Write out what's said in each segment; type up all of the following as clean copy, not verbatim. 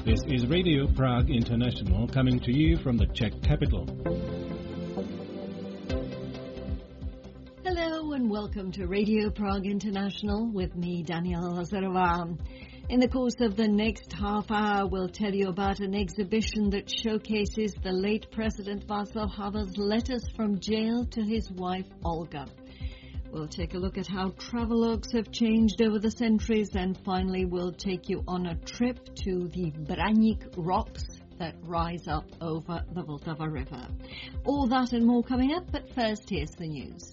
This is Radio Prague International coming to you from the Czech capital. Hello and welcome to Radio Prague International with me, Daniela Lazarová. In the course of the next half hour, we'll tell you about an exhibition that showcases the late President Václav Havel's letters from jail to his wife Olga. We'll take a look at how travelogues have changed over the centuries, and finally we'll take you on a trip to the Braník rocks that rise up over the Vltava River. All that and more coming up, but first here's the news.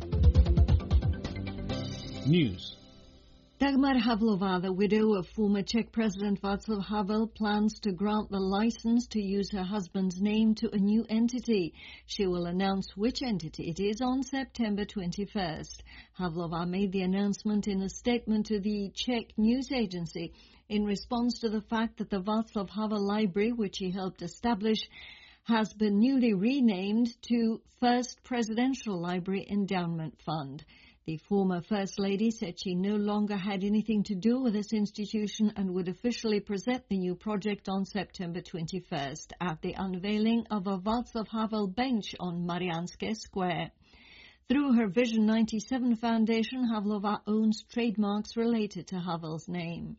News. Dagmar Havlová, the widow of former Czech President Václav Havel, plans to grant the license to use her husband's name to a new entity. She will announce which entity it is on September 21st. Havlová made the announcement in a statement to the Czech news agency in response to the fact that the Václav Havel Library, which he helped establish, has been newly renamed to First Presidential Library Endowment Fund. The former First Lady said she no longer had anything to do with this institution and would officially present the new project on September 21st at the unveiling of a Václav Havel bench on Mariánské Square. Through her Vision 97 Foundation, Havlová owns trademarks related to Havel's name.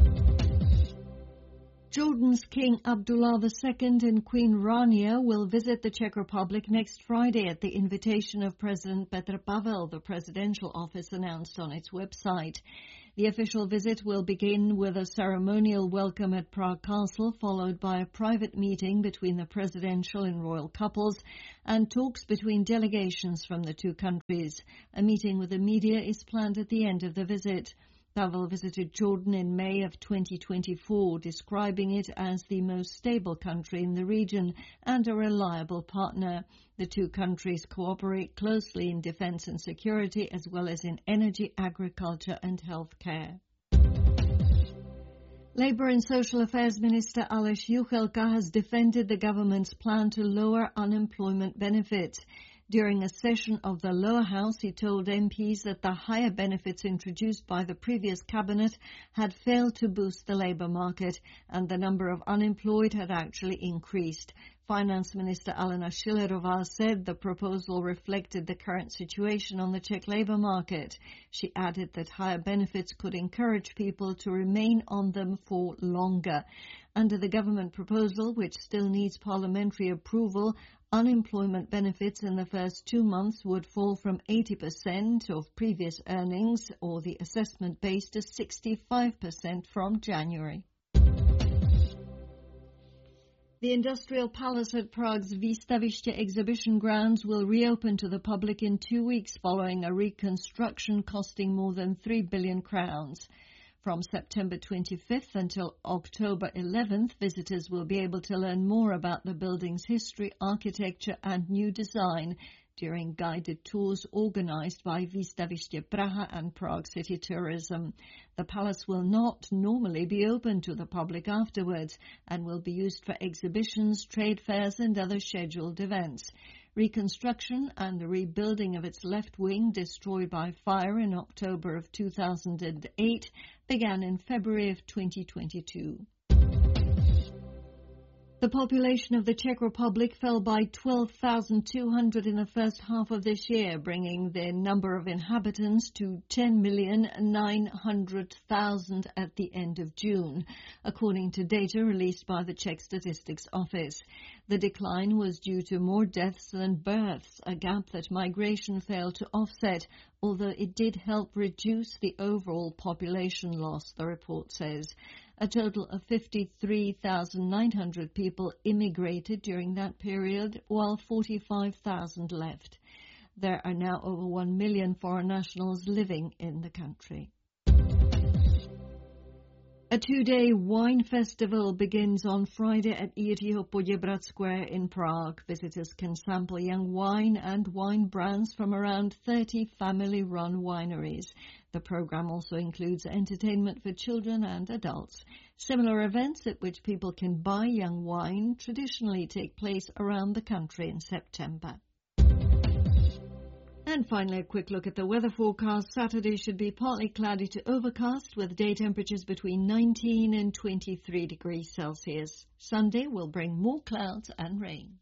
Jordan's King Abdullah II and Queen Rania will visit the Czech Republic next Friday at the invitation of President Petr Pavel, the presidential office announced on its website. The official visit will begin with a ceremonial welcome at Prague Castle, followed by a private meeting between the presidential and royal couples and talks between delegations from the two countries. A meeting with the media is planned at the end of the visit. Pavel visited Jordan in May of 2024, describing it as the most stable country in the region and a reliable partner. The two countries cooperate closely in defense and security, as well as in energy, agriculture and health care. Labour and Social Affairs Minister Aleš Juchelka has defended the government's plan to lower unemployment benefits. During a session of the lower house, he told MPs that the higher benefits introduced by the previous cabinet had failed to boost the labour market, and the number of unemployed had actually increased. Finance Minister Alena Schillerová said the proposal reflected the current situation on the Czech labour market. She added that higher benefits could encourage people to remain on them for longer. Under the government proposal, which still needs parliamentary approval, unemployment benefits in the first 2 months would fall from 80% of previous earnings or the assessment base to 65% from January. The Industrial Palace at Prague's Výstaviště exhibition grounds will reopen to the public in 2 weeks following a reconstruction costing more than 3 billion crowns. From September 25th until October 11th, visitors will be able to learn more about the building's history, architecture and new design during guided tours organized by Výstaviště Praha and Prague City Tourism. The palace will not normally be open to the public afterwards and will be used for exhibitions, trade fairs and other scheduled events. Reconstruction and the rebuilding of its left wing, destroyed by fire in October of 2008, began in February of 2022. The population of the Czech Republic fell by 12,200 in the first half of this year, bringing their number of inhabitants to 10,900,000 at the end of June, according to data released by the Czech Statistics Office. The decline was due to more deaths than births, a gap that migration failed to offset, although it did help reduce the overall population loss, the report says. A total of 53,900 people immigrated during that period, while 45,000 left. There are now over 1 million foreign nationals living in the country. A 2-day wine festival begins on Friday at Jiřího Poděbrad Square in Prague. Visitors can sample young wine and wine brands from around 30 family-run wineries. The program also includes entertainment for children and adults. Similar events at which people can buy young wine traditionally take place around the country in September. And finally, a quick look at the weather forecast. Saturday should be partly cloudy to overcast with day temperatures between 19 and 23 degrees Celsius. Sunday will bring more clouds and rain.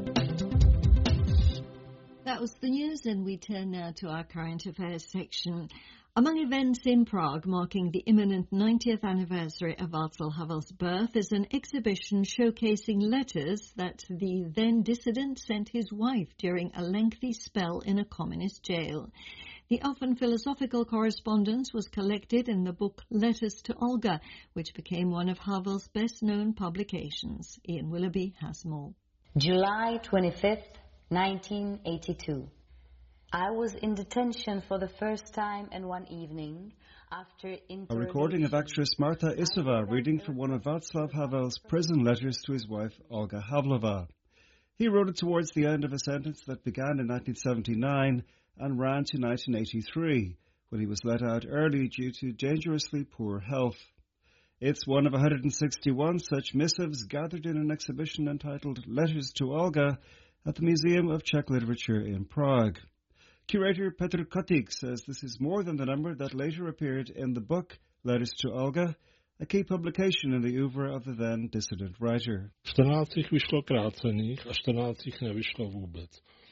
That was the news, and we turn now to our current affairs section. Among events in Prague marking the imminent 90th anniversary of Václav Havel's birth is an exhibition showcasing letters that the then dissident sent his wife during a lengthy spell in a communist jail. The often philosophical correspondence was collected in the book Letters to Olga, which became one of Havel's best-known publications. Ian Willoughby has more. July 25th, 1982. I was in detention for the first time and one evening after a recording of actress Marta Isova reading from one of Václav Havel's prison letters to his wife Olga Havlova. He wrote it towards the end of a sentence that began in 1979 and ran to 1983, when he was let out early due to dangerously poor health. It's one of 161 such missives gathered in an exhibition entitled Letters to Olga at the Museum of Czech Literature in Prague. Curator Petr Kotik says this is more than the number that later appeared in the book Letters to Olga, a key publication in the oeuvre of the then dissident writer. 14 vyšlo krácených a 14 nevyšlo vůbec.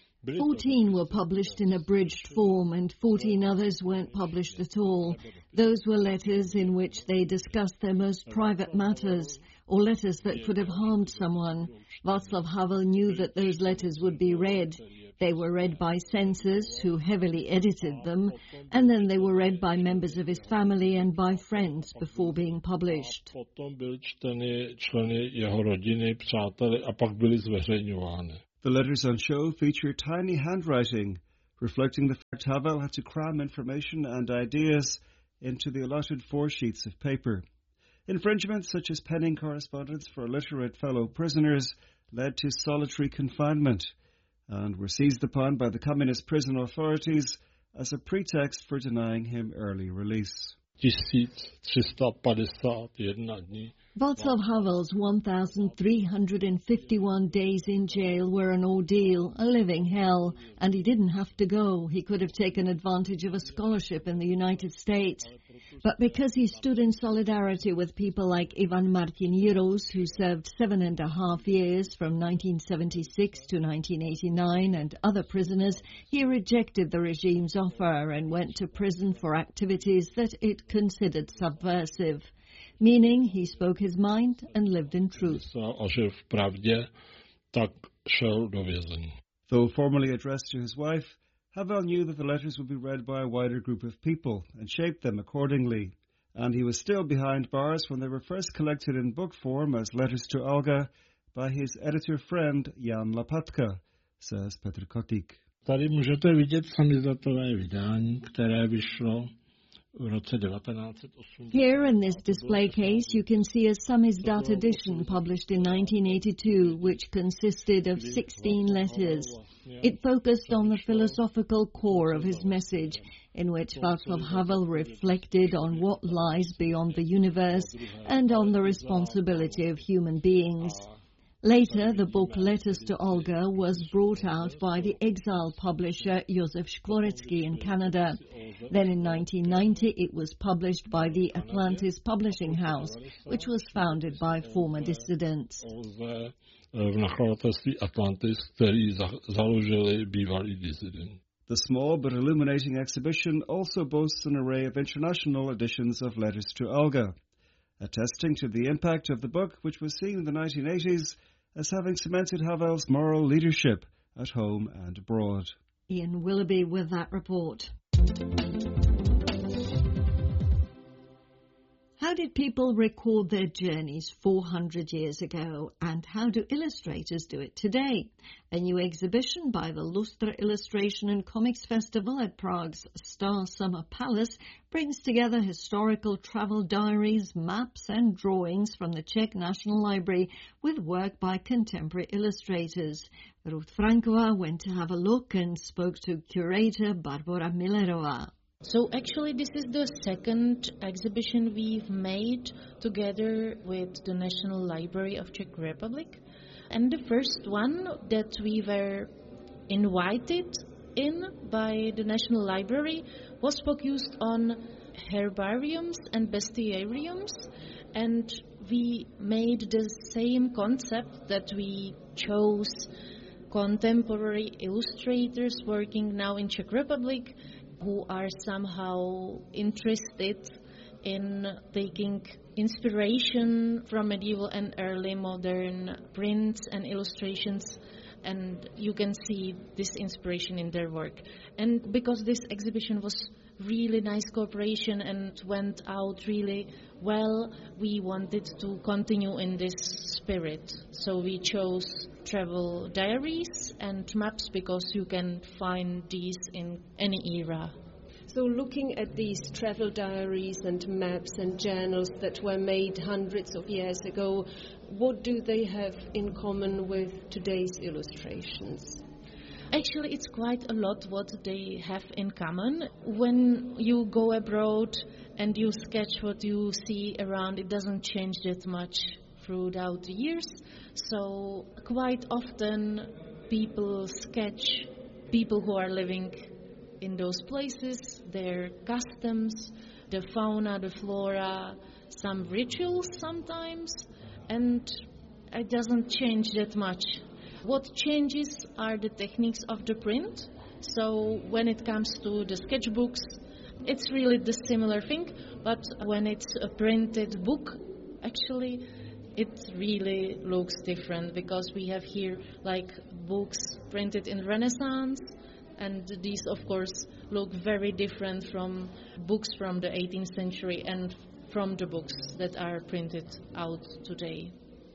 14 were published in abridged form and 14 others weren't published at all. Those were letters in which they discussed their most private matters, or letters that could have harmed someone. Václav Havel knew that those letters would be read. They were read by censors who heavily edited them, and then they were read by members of his family and by friends before being published. Potom byly čteny členy jeho rodiny, přáteli a pak byly zveřejňovány. The letters on show feature tiny handwriting, reflecting the fact Havel had to cram information and ideas into the allotted 4 sheets of paper. Infringements such as penning correspondence for illiterate fellow prisoners led to solitary confinement and were seized upon by the communist prison authorities as a pretext for denying him early release. 1351 dní. Václav Havel's 1,351 days in jail were an ordeal, a living hell, and he didn't have to go. He could have taken advantage of a scholarship in the United States. But because he stood in solidarity with people like Ivan Martin Jiros, who served 7.5 years from 1976 to 1989, and other prisoners, he rejected the regime's offer and went to prison for activities that it considered subversive. Meaning he spoke his mind and lived in truth. Though formally addressed to his wife, Havel knew that the letters would be read by a wider group of people and shaped them accordingly. And he was still behind bars when they were first collected in book form as Letters to Olga by his editor friend Jan Lapatka, says Petr Kotik. Tady můžete vidět samizdatové vydání, které vyšlo v roce 1980. Here in this display case you can see a samizdat edition published in 1982 which consisted of 16 letters. It focused on the philosophical core of his message, in which Václav Havel reflected on what lies beyond the universe and on the responsibility of human beings. Later, the book Letters to Olga was brought out by the exiled publisher Josef Škvorecký in Canada. Then in 1990, it was published by the Atlantis Publishing House, which was founded by former dissidents. V nakladatelství Atlantis, který založili bývalí disidenti. The small but illuminating exhibition also boasts an array of international editions of Letters to Olga, attesting to the impact of the book, which was seen in the 1980s as having cemented Havel's moral leadership at home and abroad. Ian Willoughby with that report. How did people record their journeys 400 years ago, and how do illustrators do it today? A new exhibition by the Lustra Illustration and Comics Festival at Prague's Star Summer Palace brings together historical travel diaries, maps and drawings from the Czech National Library with work by contemporary illustrators. Ruth Franková went to have a look and spoke to curator Barbora Millerová. So actually this is the second exhibition we've made together with the National Library of Czech Republic. And the first one that we were invited in by the National Library was focused on herbariums and bestiariums, and we made the same concept that we chose contemporary illustrators working now in Czech Republic who are somehow interested in taking inspiration from medieval and early modern prints and illustrations, and you can see this inspiration in their work. And because this exhibition was really nice cooperation and went out really well, we wanted to continue in this spirit. So we chose travel diaries and maps because you can find these in any era. So looking at these travel diaries and maps and journals that were made hundreds of years ago, what do they have in common with today's illustrations? Actually, it's quite a lot what they have in common. When you go abroad and you sketch what you see around, it doesn't change that much throughout the years. So quite often people sketch people who are living in those places, their customs, the fauna, the flora, some rituals sometimes, and it doesn't change that much. What changes are the techniques of the print. So when it comes to the sketchbooks, it's really the similar thing, but when it's a printed book, actually, it really looks different because we have here like books printed in Renaissance, and these, of course, look very different from books from the 18th century and from the books that are printed out today.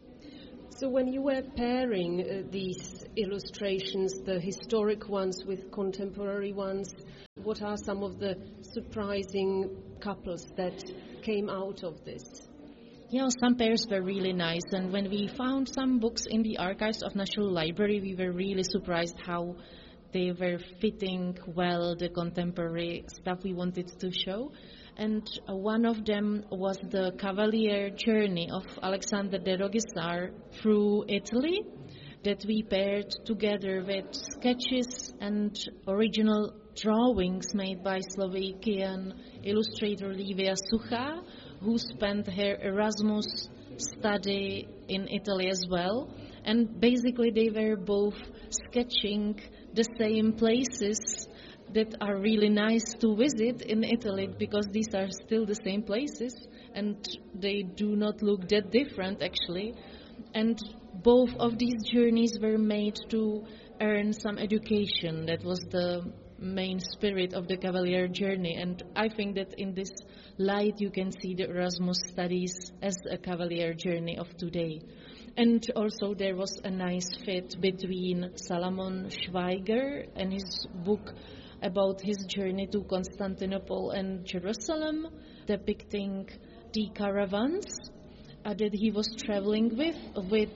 So when you were pairing these illustrations, the historic ones with contemporary ones, what are some of the surprising couples that came out of this? Yeah, some pairs were really nice, and when we found some books in the archives of National Library, we were really surprised how they were fitting well the contemporary stuff we wanted to show. And one of them was the Cavalier journey of Alexander de Rogisar through Italy that we paired together with sketches and original drawings made by Slovakian illustrator Livia Sucha, who spent her Erasmus study in Italy as well. And basically they were both sketching the same places that are really nice to visit in Italy, because these are still the same places and they do not look that different actually. And both of these journeys were made to earn some education. That was the main spirit of the Cavalier journey, and I think that in this light you can see the Erasmus studies as a Cavalier journey of today. And also there was a nice fit between Salomon Schweiger and his book about his journey to Constantinople and Jerusalem, depicting the caravans that he was traveling with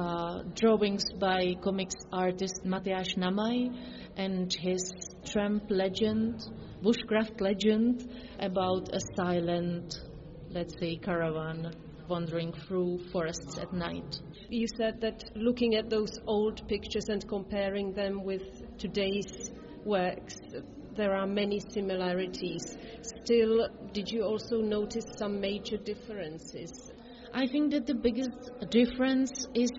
drawings by comics artist Matyáš Namaj and his tramp legend, bushcraft legend about a silent, let's say, caravan wandering through forests at night. You said that looking at those old pictures and comparing them with today's works, there are many similarities. Still, did you also notice some major differences? I think that the biggest difference is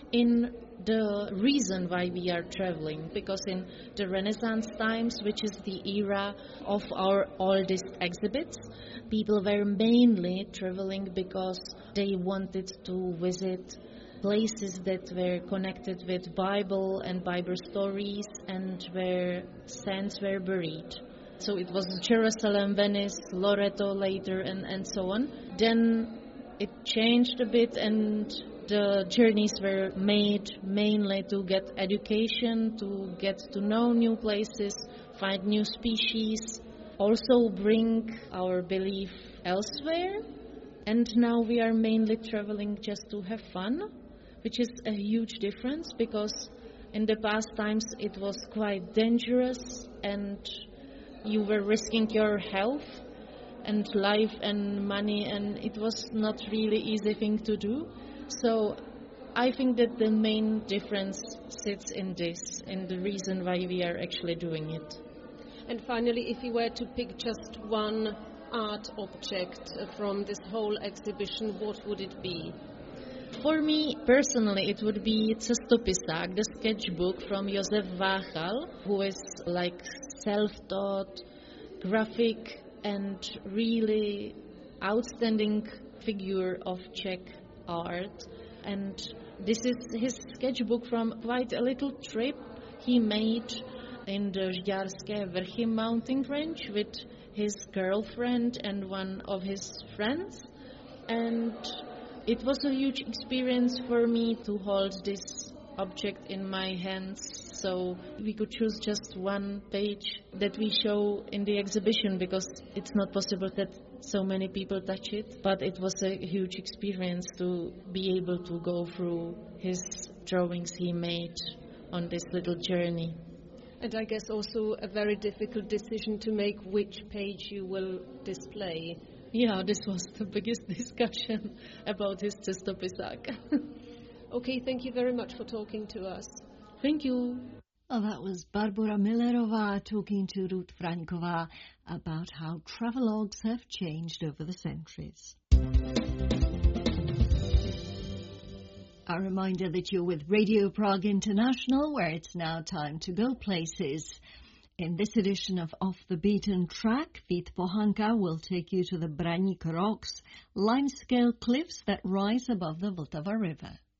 in the reason why we are traveling, because in the Renaissance times, which is the era of our oldest exhibits, people were mainly traveling because they wanted to visit places that were connected with Bible and Bible stories and where saints were buried. So it was Jerusalem, Venice, Loreto later, and so on. Then it changed a bit, and the journeys were made mainly to get education, to get to know new places, find new species, also bring our belief elsewhere. And now we are mainly traveling just to have fun, which is a huge difference, because in the past times it was quite dangerous and you were risking your health and life and money, and it was not really easy thing to do. So I think that the main difference sits in this, in the reason why we are actually doing it. And finally, if you were to pick just one art object from this whole exhibition, what would it be? For me, personally, it would be Cestopisák, the sketchbook from Josef Váchal, who is like self-taught, graphic and really outstanding figure of Czech art. And this is his sketchbook from quite a little trip he made in the Žďárské Vrchy mountain range with his girlfriend and one of his friends. And it was a huge experience for me to hold this object in my hands, so we could choose just one page that we show in the exhibition because it's not possible that so many people touch it. But it was a huge experience to be able to go through his drawings he made on this little journey. And I guess also a very difficult decision to make which page you will display. Yeah, this was the biggest discussion about his Cestopisák. Okay, thank you very much for talking to us. Thank you. Oh, that was Barbara Millerová talking to Ruth Franková about how travelogues have changed over the centuries. A reminder that you're with Radio Prague International, where it's now time to go places. In this edition of Off the Beaten Track, Vít Pohanka will take you to the Braník Rocks, limescale cliffs that rise above the Vltava River.